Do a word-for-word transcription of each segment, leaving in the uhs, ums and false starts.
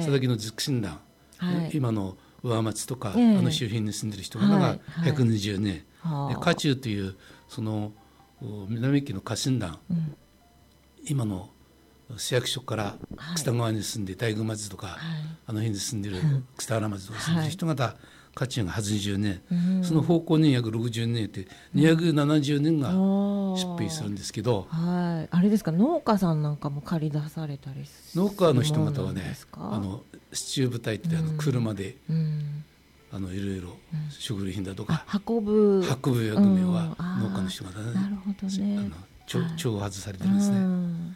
佐々木の軸心団、 はい、 今の上町とか、 ええ、 あの周辺に住んでる人がひゃくにじゅうねん、 はいはい、 で家中というその南家の家臣団、うん、今の市役所から北側に住んで大宮町とか、はい、あの辺に住んでる北原町とか住んでる人方、はい、家中がはちじゅうねん、うん、その方向に約ろくじゅうねんってにひゃくななじゅうねんが出兵するんですけど、 うん、はい、あれですか、農家さんなんかも借り出されたりするものなんですか？ 農家の人方はね、あの支柱部隊ってあの車で、うん、あのいろいろ食料品だとか、 うん、運ぶ運ぶ役目は農家の人方ね、 なるほどね、 あの重宝外されてるんですね、うん、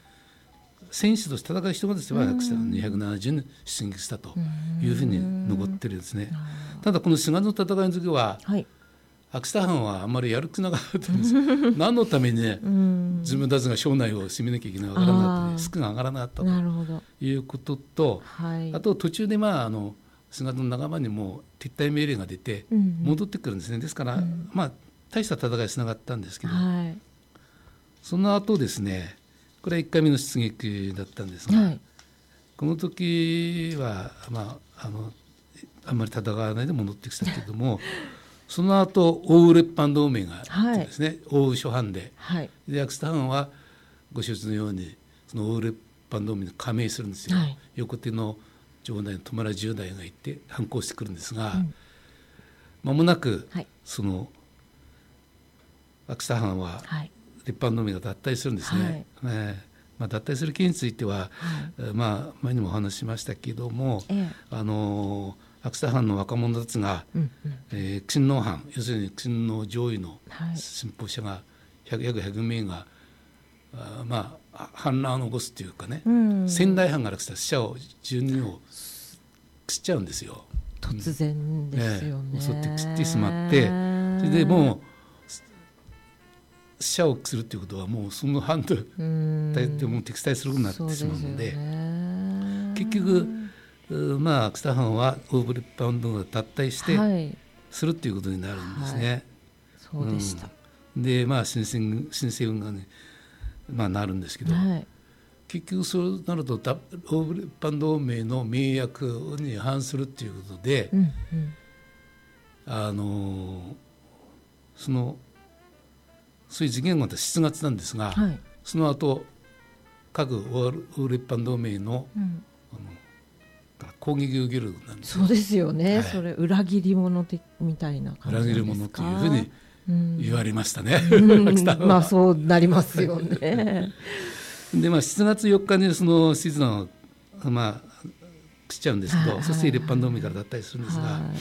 戦士として戦う人がですね、にひゃくななじゅうねん出撃したというふうに残ってるんですね。ただこの滋賀の戦いの時は、はい、秋田藩はあんまりやる気なかったんです何のためにね、自分たちが庄内を攻めなきゃいけないかわからなかった、スクが上がらなかったということと、はい、あと途中でまああの滋賀の仲間にも撤退命令が出て戻ってくるんですね。ですから、うん、まあ大した戦いしなかったんですけど、はい、その後ですね、これはいっかいめの出撃だったんですが、はい、この時は、まあ、あのあんまり戦わないで戻ってきたけれどもその後奥羽列藩同盟があってですね、はい、奥羽諸藩で、はい、で秋田藩はご承知のようにその奥羽列藩同盟に加盟するんですよ、はい、横手の城内の戸村十代がいて反抗してくるんですが、うん、間もなく、はい、その秋田藩は、はい、列藩同盟が脱退するんですね、はい、えーまあ、脱退する件については、はい、まあ、前にもお話ししましたけども、ええ、あの秋田藩の若者たちが、うんうん、えー、親王藩、要するに親王上位の信奉者が約ひゃくめいが、あまあ、反乱を起こすというかね、うん、仙台藩から来た死者をじゅうにんを食っちゃうんですよ。 突然ですよね、 うん、襲って食ってしまって、それでもう死者をするということはもうその藩と大体もう敵対することになってしまうので、結局まあ秋田藩は大ブレッパンドが脱退して、はい、するっていうことになるんですね、はい、 そうでした、 うん、でまあ新政新政軍がね、まあ、なるんですけど、はい、結局そうなると大ブレッパン同盟の盟約に違反するっていうことで、うんうん、あのそのそういう事件があったしちがつなんですが、はい、その後各欧列藩同盟の、うん、あの攻撃を受けるなんですよ。 そうですよね、はい、それ裏切り者みたいな感じですか。 裏切り者というふうに言われましたね、 うんうんまあそうなりますよねで、まあ、しちがつよっかにそのシーズンを、まあ、しちゃうんですけど、はい、そして列藩同盟から脱退するんですが、はい、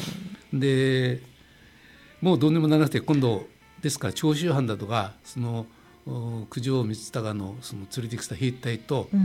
でもうどうにもならなくて今度ですから長州藩だとかその九条光隆 の, その連れてきた兵隊と、うんうん、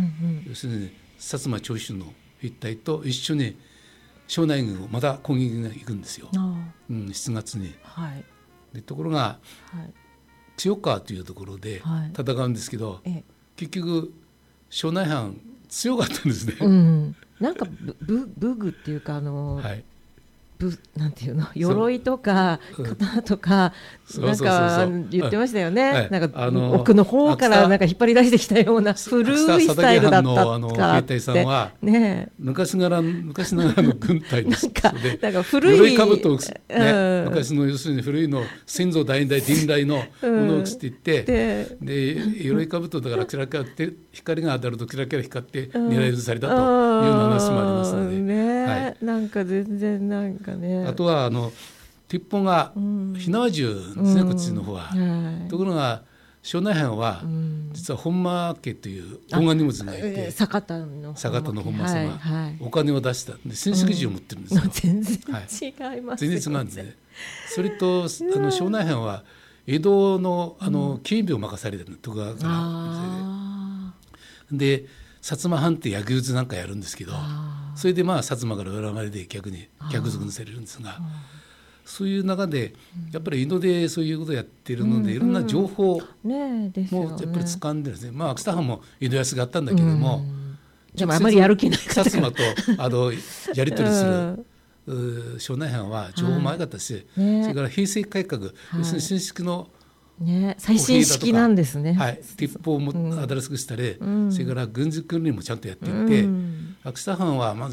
要するに薩摩長州の兵隊と一緒に庄内軍をまた攻撃に行くんですよ、うん、しちがつに、はい、でところが、はい、千代川というところで戦うんですけど、はい、結局庄内藩強かったんですね、 うん、なんか武具っていうかあの、はい、なんていうの鎧とか刀とかなんか言ってましたよね、はい、なんか奥の方からなんか引っ張り出してきたような古いスタイルだったからって、 兵隊さんは、ね、昔ながら昔ながらの軍隊です。 なんかなんか古い鎧兜を、ねうん、昔の要するに古いの先祖代々伝来のものを着ていって、うん、で, で鎧兜だからキラキラって光が当たるとキラキラ光って狙い撃ちされたというような話もありますので、 ねはい、なんか全然なんかね、 あとはあの鉄砲が火縄銃ですね、うん、こっちの方は、はい、ところが庄内藩は、うん、実は本間家という大金持ちがいて、 酒田の本間様、はいはい、お金を出したんで戦式銃を持ってるんですよ、うん、 全然違いますよね、 全然違うんですね。それとあの庄内藩は江戸 の, あの警備を任されてる徳川から、うん、で薩摩藩って野球図なんかやるんですけど、それでまあ薩摩から恨まれて逆に逆賊にされるんですが、そういう中でやっぱり井戸でそういうことをやっているので、いろんな情報もやっぱり掴んでるんですね。まあ秋田藩も井戸安があったんだけども、 でもあまりやる気ない薩摩とあのやり取りする庄内藩は情報も早かったし、それから平成改革、要するに新式のね、最新式なんですね、 はい、鉄砲も新しくしたり、うん、それから軍事訓練もちゃんとやっていて、うん、秋田藩はまず